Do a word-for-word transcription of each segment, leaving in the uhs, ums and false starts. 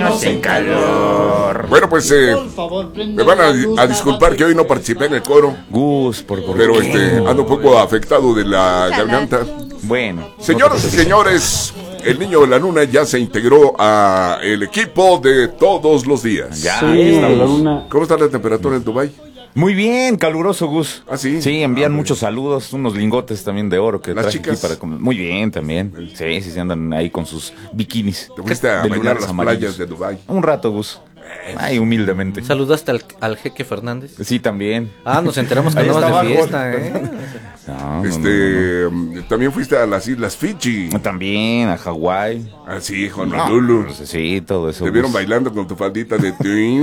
menos en calor. Bueno, pues eh, me van a, a disculpar que hoy no participé en el coro. Gus, por, por Pero este, ando un poco afectado de la garganta. Bueno. Señoras y señores, el niño de la luna ya se integró a el equipo de todos los días. Ya, Sí, estamos. ¿Cómo está la temperatura en Dubái? Muy bien, caluroso, Gus. ¿Ah, sí? Sí, envían Ah, muchos saludos, unos lingotes también de oro que ¿Las traje chicas? aquí para comer. Muy bien, también. Sí, sí, sí, andan ahí con sus bikinis. ¿Te fuiste a de bañar lunares las amarillos. playas de Dubái? Un rato, Gus. Ay, humildemente. ¿Saludaste al, al jeque Fernández? Sí, también. Ah, nos enteramos que Ahí andabas está de abajo. fiesta, ¿eh? No, no, Este, um, también fuiste a las Islas Fiji. no, no. También a Hawái. Ah, sí, Honolulu. No, sí, todo eso. Te vieron Gus. bailando con tu faldita de...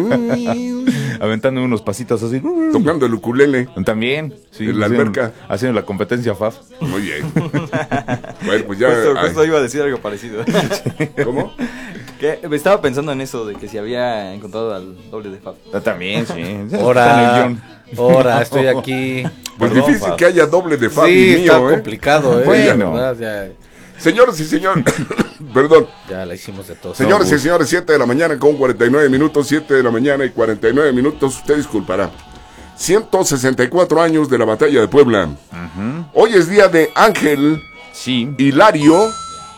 Aventando unos pasitos así. tocando el ukulele. También. Sí, En la haciendo- alberca. Haciendo la competencia F A F. Muy bien. Bueno, pues ya... Justo, ay, justo iba a decir algo parecido. ¿Cómo? Que me estaba pensando en eso, de que si había encontrado al doble de Fab. Ah, También, sí. Está en el Ahora, guión. ahora, estoy aquí. Pues Perdón, difícil Fab. que haya doble de Fabi Sí, está mío, ¿eh? complicado, ¿eh? Bueno. La verdad, ya, Señoras y señores, perdón. ya la hicimos de todo. Señores y Gus. señores, siete de la mañana con cuarenta y nueve minutos, siete de la mañana y cuarenta y nueve minutos, usted disculpará. ciento sesenta y cuatro años de la batalla de Puebla. Hoy es día de Ángel Sí. Hilario,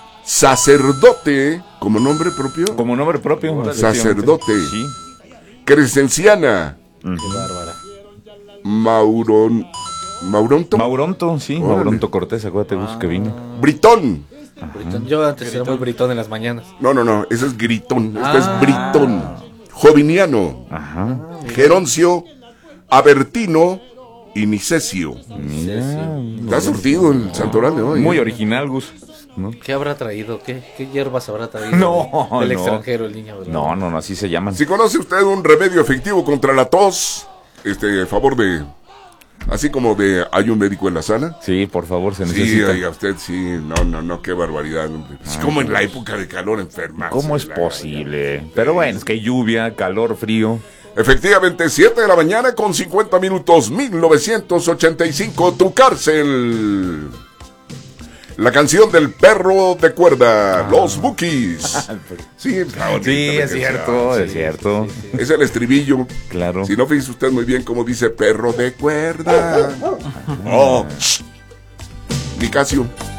sacerdote, como nombre propio, Como nombre propio. Sacerdote. Sí. Crescenciana, Qué bárbara. Mauron, Mauronto, Mauronto, sí. Órale. Mauronto Cortés, acuérdate, Gus, que vino. Britón. Britón. Yo antes era muy britón en las mañanas. No, no, no, ese es Gritón, este Ah. es Britón. Joviniano, Ajá. Geroncio, Abertino y Nicesio. Mira. Está surtido el santoral de hoy. Muy ¿eh? original, Gus. ¿No? ¿Qué habrá traído? ¿Qué, qué hierbas habrá traído? No, Del no. extranjero, el niño. ¿verdad? No, no, no, así se llaman. Si conoce usted un remedio efectivo contra la tos, este, a favor de, así como de, hay un médico en la sala. Sí, por favor, se Sí, necesita. oiga usted, sí, no, no, no, qué barbaridad, hombre. Es como en la época de calor enfermarse. ¿Cómo es la- posible? Pero bueno, es que hay lluvia, calor, frío. Efectivamente, siete de la mañana con cincuenta minutos, mil novecientos ochenta y cinco, Tu Cárcel. La canción del perro de cuerda, Los Bookies. Sí, está bonita Sí, la es canción. cierto, Sí. es cierto. Es el estribillo. Claro. Si no fíjese usted muy bien cómo dice perro de cuerda. Oh, Nicasio.